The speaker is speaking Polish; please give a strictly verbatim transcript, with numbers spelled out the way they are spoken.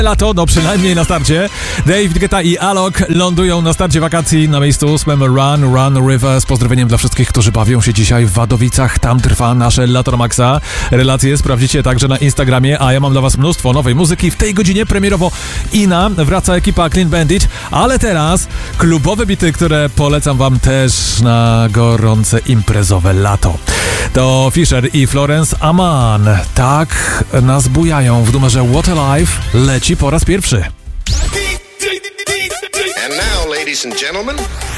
lato, no przynajmniej na starcie. David Guetta i Alok lądują na starcie wakacji na miejscu ósmym. Run, Run River. Z pozdrowieniem dla wszystkich, którzy bawią się dzisiaj w Wadowicach. Tam trwa nasze lato na maksa. Relacje sprawdzicie także na Instagramie, a ja mam dla was mnóstwo nowej muzyki. W tej godzinie premierowo Ina, wraca ekipa Clean Bandit, ale teraz klubowe bity, które polecam wam też na gorące imprezowe lato. To Fisher i Florence Aman. Tak nas bujają w numerze What a Life. Leci po raz pierwszy. And now, ladies and gentlemen,